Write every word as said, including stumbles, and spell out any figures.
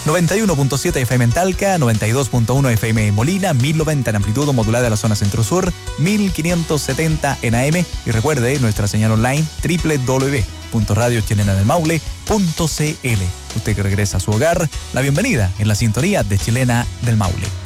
noventa y uno punto siete F M en Talca, noventa y dos punto uno F M en Molina, mil noventa en amplitud modulada de la zona centro-sur, mil quinientos setenta en A M. Y recuerde nuestra señal online doble u doble u doble u punto radio chilena del maule punto c l. Usted que regresa a su hogar, la bienvenida en la sintonía de Chilena del Maule.